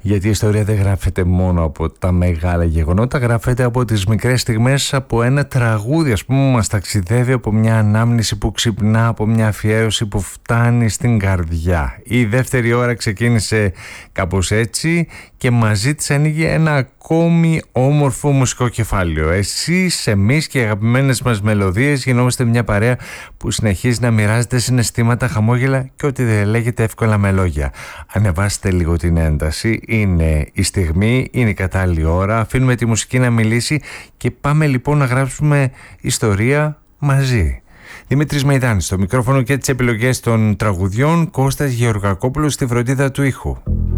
Γιατί η ιστορία δεν γράφεται μόνο από τα μεγάλα γεγονότα, γράφεται από τις μικρές στιγμές, από ένα τραγούδι, ας πούμε, μας ταξιδεύει από μια ανάμνηση που ξυπνά, από μια αφιέρωση που φτάνει στην καρδιά. Η δεύτερη ώρα ξεκίνησε κάπως έτσι και μαζί της ανοίγει ένα ακόμη όμορφο μουσικό κεφάλαιο. Εσείς, εμείς και οι αγαπημένες μας μελωδίες γινόμαστε μια παρέα που συνεχίζει να μοιράζεται συναισθήματα, χαμόγελα και ό,τι δεν λέγεται εύκολα με λόγια. Ανεβάστε λίγο την ένταση, είναι η στιγμή, είναι η κατάλληλη ώρα, αφήνουμε τη μουσική να μιλήσει και πάμε λοιπόν να γράψουμε ιστορία μαζί. Δημήτρης Μεϊδάνης στο μικρόφωνο και τις επιλογές των τραγουδιών, Κώστας Γεωργακόπουλος στη φροντίδα του ήχου.